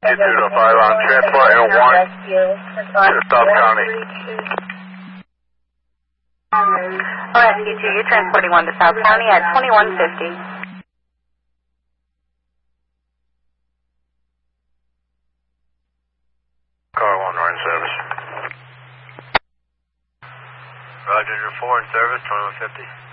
205 on transport and 1 to South County. Rescue 2, you're transporting 1 to South County at 2150. Car 1, we're in service. Roger, you're 4 in service, 2150.